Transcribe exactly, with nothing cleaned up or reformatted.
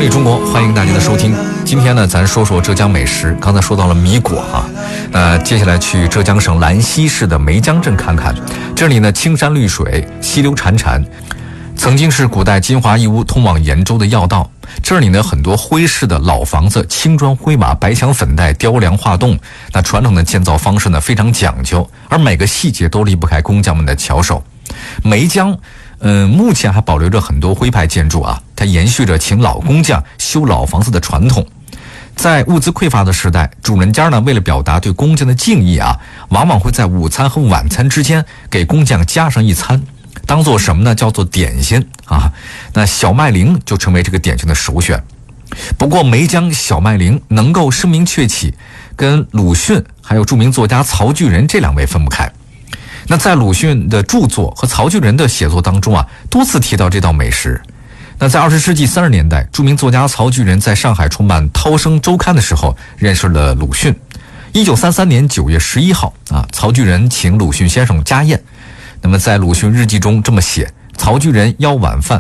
理中国，欢迎大家的收听。今天呢，咱说说浙江美食。刚才说到了米果啊，那接下来去浙江省兰溪市的梅江镇看看。这里呢，青山绿水，溪流潺潺，曾经是古代金华义乌通往延州的要道。这里呢，很多徽式的老房子，青砖灰瓦，白墙粉黛，雕梁画栋。那传统的建造方式呢，非常讲究，而每个细节都离不开工匠们的巧手。梅江嗯，目前还保留着很多徽派建筑啊，它延续着请老工匠修老房子的传统。在物资匮乏的时代，主人家呢为了表达对工匠的敬意啊，往往会在午餐和晚餐之间给工匠加上一餐，当做什么呢？叫做点心啊。那小麦绫就成为这个点心的首选。不过梅江小麦绫能够声名鹊起，跟鲁迅还有著名作家曹巨人这两位分不开。那在鲁迅的著作和曹巨人的写作当中啊，多次提到这道美食。那在二十世纪三十年代，著名作家曹巨人在上海出版《涛声周刊》的时候，认识了鲁迅。一九三三年九月十一号啊，曹巨人请鲁迅先生家宴。那么在鲁迅日记中这么写：曹巨人邀晚饭，